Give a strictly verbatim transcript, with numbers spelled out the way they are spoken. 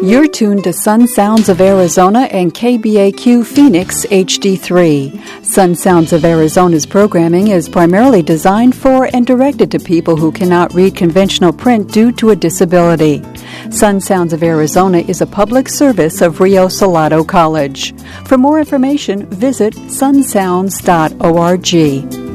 You're tuned to Sun Sounds of Arizona and K B A Q Phoenix H D three. Sun Sounds of Arizona's programming is primarily designed for and directed to people who cannot read conventional print due to a disability. Sun Sounds of Arizona is a public service of Rio Salado College. For more information, visit sun sounds dot org.